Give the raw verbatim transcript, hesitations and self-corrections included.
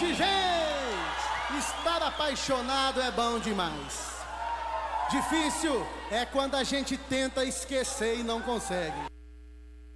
noite, gente! Estar apaixonado é bom demais. Difícil é quando a gente tenta esquecer e não consegue.